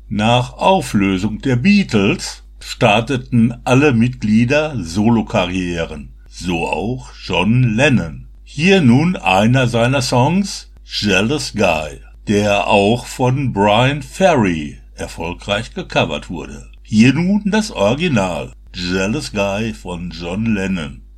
Nach Auflösung der Beatles starteten alle Mitglieder Solokarrieren, so auch John Lennon. Hier nun einer seiner Songs, Jealous Guy, der auch von Bryan Ferry erfolgreich gecovert wurde. Hier nun das Original, Jealous Guy von John Lennon.